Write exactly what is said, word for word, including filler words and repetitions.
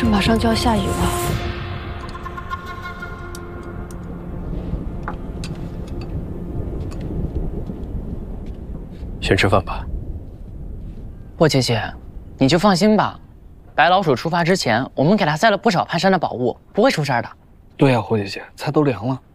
马上就要下雨了。 先吃饭吧。 霍姐姐，你就放心吧。白老鼠出发之前，我们给它塞了不少攀山的宝物，不会出事儿的。 对呀、霍姐姐，菜都凉了。